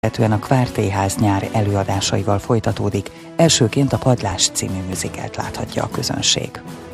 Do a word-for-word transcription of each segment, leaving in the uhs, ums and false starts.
követően a Kvártéház nyár előadásaival folytatódik, elsőként a Padlás című műzikelt láthatja a közönség.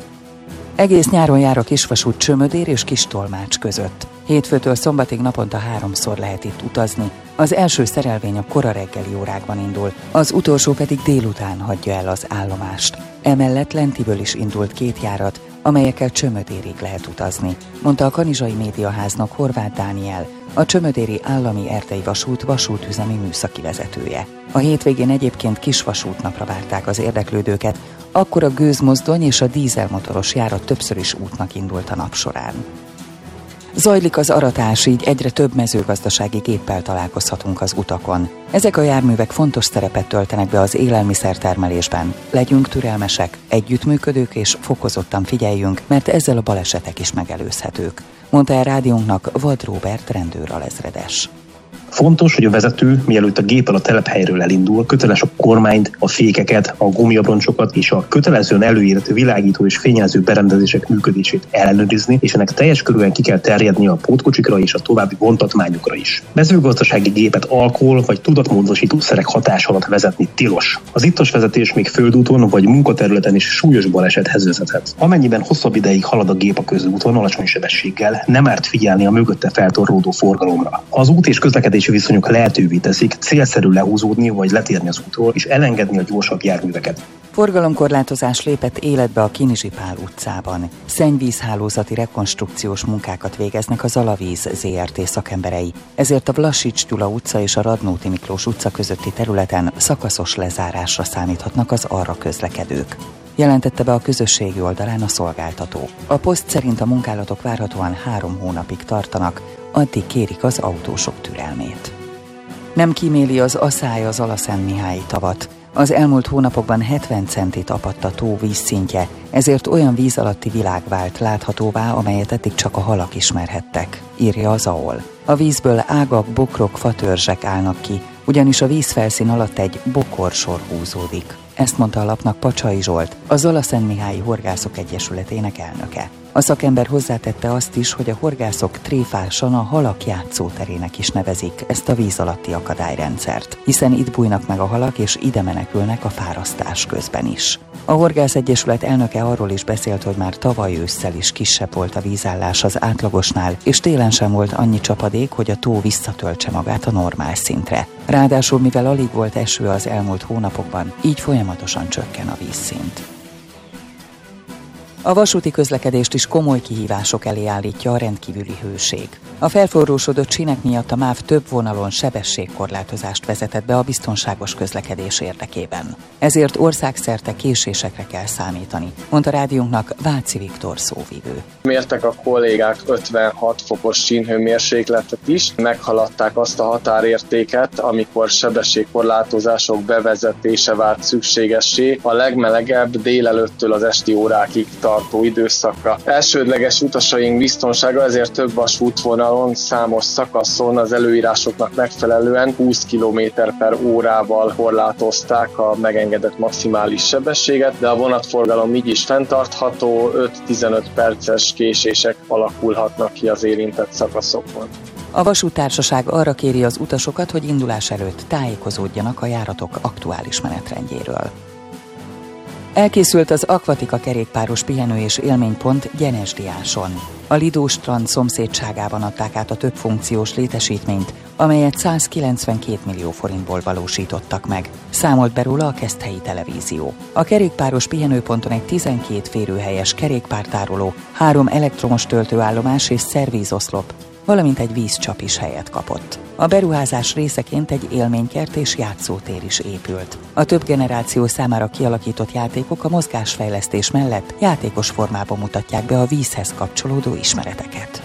Egész nyáron jár a Kisvasút Csömödér és Kistolmács között. Hétfőtől szombatig naponta háromszor lehet itt utazni. Az első szerelvény a kora reggeli órákban indul, az utolsó pedig délután hagyja el az állomást. Emellett lentiből is indult két járat, amelyekkel Csömödérig lehet utazni, mondta a Kanizsai Médiaháznak Horváth Dániel, a Csömödéri Állami Erdei Vasút vasútüzemi műszaki vezetője. A hétvégén egyébként kisvasútnapra várták az érdeklődőket, akkor a gőzmozdony és a dízelmotoros járat többször is útnak indult a nap során. Zajlik az aratás, így egyre több mezőgazdasági géppel találkozhatunk az utakon. Ezek a járművek fontos szerepet töltenek be az élelmiszertermelésben. Legyünk türelmesek, együttműködők és fokozottan figyeljünk, mert ezzel a balesetek is megelőzhetők, mondta el rádiónknak Vad Róbert rendőralezredes. Fontos, hogy a vezető, mielőtt a géppel a telephelyről elindul, köteles a kormányt, a fékeket, a gumiabroncsokat és a kötelezően előírt világító és fényjelző berendezések működését ellenőrizni, és ennek teljes körülön ki kell terjedni a pótkocsikra és a további vontatmányokra is. Mezőgazdasági gépet alkohol vagy tudatmódosító szerek hatás alatt vezetni tilos. Az ittas vezetés még földúton vagy munkaterületen is súlyos balesethez vezethet. Amennyiben hosszabb ideig halad a gép a közúton alacsony sebességgel, nem árt figyelni a mögötte feltorlódó forgalomra. Az út és közlekedési viszonyok lehetővé teszik, célszerű lehúzódni vagy letérni az útról és elengedni a gyorsabb járműveket. Forgalomkorlátozás lépett életbe a Kinizsi Pál utcában. Szennyvízhálózati rekonstrukciós munkákat végeznek az Alavíz zé er té szakemberei, ezért a Vlasics Gyula utca és a Radnóti Miklós utca közötti területen szakaszos lezárásra számíthatnak az arra közlekedők, jelentette be a közösségi oldalán a szolgáltató. A poszt szerint a munkálatok várhatóan három hónapig tartanak, addig kérik az autósok türelmét. Nem kíméli az Aszály az Alaszentmihályi tavat. Az elmúlt hónapokban hetven centit apadt a tó vízszintje, ezért olyan víz alatti világ vált láthatóvá, amelyet eddig csak a halak ismerhettek, írja az á o el. A vízből ágak, bokrok, fatörzsek állnak ki, ugyanis a vízfelszín alatt egy bokorsor húzódik. Ezt mondta a lapnak Pacsai Zsolt, az Alaszentmihályi Horgászok Egyesületének elnöke. A szakember hozzátette azt is, hogy a horgászok tréfásan a halak játszóterének is nevezik ezt a víz alatti akadályrendszert, hiszen itt bújnak meg a halak és ide menekülnek a fárasztás közben is. A Horgász Egyesület elnöke arról is beszélt, hogy már tavaly ősszel is kisebb volt a vízállás az átlagosnál, és télen sem volt annyi csapadék, hogy a tó visszatöltse magát a normál szintre. Ráadásul, mivel alig volt eső az elmúlt hónapokban, így folyamatosan csökken a vízszint. A vasúti közlekedést is komoly kihívások elé állítja a rendkívüli hőség. A felforrósodott sínek miatt a MÁV több vonalon sebességkorlátozást vezetett be a biztonságos közlekedés érdekében. Ezért országszerte késésekre kell számítani, mondta rádiónknak Váci Viktor szóvivő. Mértek a kollégák ötvenhat fokos sínhőmérsékletet is, meghaladták azt a határértéket, amikor sebességkorlátozások bevezetése vált szükségessé a legmelegebb délelőttől az esti órákig tartó időszakra. Elsődleges utasaink biztonsága, ezért több vasútvonalon, számos szakaszon az előírásoknak megfelelően húsz kilométer per órával korlátozták a megengedett maximális sebességet, de a vonatforgalom így is fenntartható, öt-tizenöt perces késések alakulhatnak ki az érintett szakaszokon. A vasúttársaság arra kéri az utasokat, hogy indulás előtt tájékozódjanak a járatok aktuális menetrendjéről. Elkészült az Aquatica kerékpáros pihenő és élménypont Gyenesdiáson. A Lidó strand szomszédságában adták át a többfunkciós létesítményt, amelyet százkilencvenkét millió forintból valósítottak meg, számolt be róla a Keszthelyi Televízió. A kerékpáros pihenőponton egy tizenkét férőhelyes kerékpártároló, három elektromos töltőállomás és szervízoszlop, valamint egy vízcsap is helyet kapott. A beruházás részeként egy élménykert és játszótér is épült. A több generáció számára kialakított játékok a mozgásfejlesztés mellett játékos formában mutatják be a vízhez kapcsolódó ismereteket.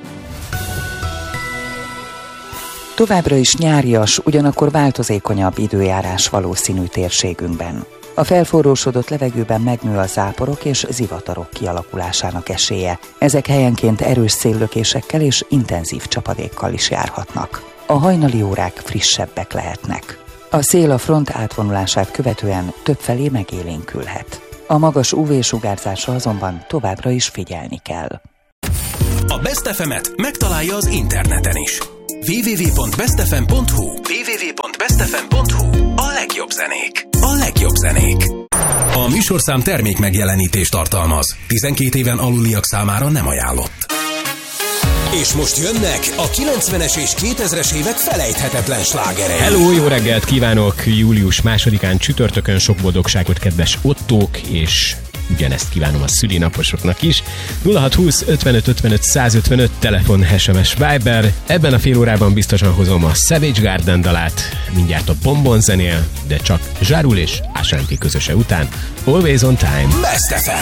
Továbbra is nyárias, ugyanakkor változékonyabb időjárás valószínű térségünkben. A felforrósodott levegőben megnő a záporok és zivatarok kialakulásának esélye. Ezek helyenként erős széllökésekkel és intenzív csapadékkal is járhatnak. A hajnali órák frissebbek lehetnek. A szél a front átvonulását követően többfelé megélénkülhet. A magas ú vé-sugárzásra azonban továbbra is figyelni kell. A Best ef emet megtalálja az interneten is. double-u double-u double-u pont best f m pont h u double-u double-u double-u pont best f m pont h u. A legjobb zenék. A legjobb zenék. A műsorszám termék megjelenítést tartalmaz. tizenkét éven aluliak számára nem ajánlott. És most jönnek a kilencvenes és kétezres évek felejthetetlen slágerei. Hello, jó reggelt kívánok! Július másodikán csütörtökön sok boldogságot, kedves Ottók, és ugyanezt kívánom a szülinaposoknak is. nulla hat húsz ötvenöt ötvenöt százötvenöt telefon, es em es, Viber. Ebben a fél órában biztosan hozom a Savage Garden dalát, mindjárt a Bonbon zenél, de csak Zsárul és Ashanti közöse után. Always on time. Best ef em.